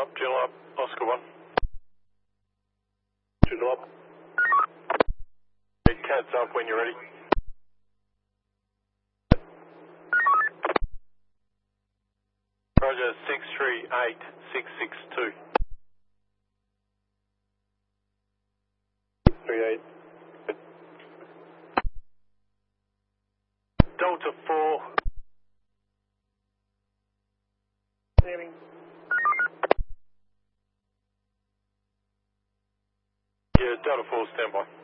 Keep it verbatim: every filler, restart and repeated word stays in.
up, channel up, Oscar one. Channel up. Hey, Cats up when you're ready. Roger, six three eight six six two. three eight. Delta four. Standing. Yeah, Delta four, standby.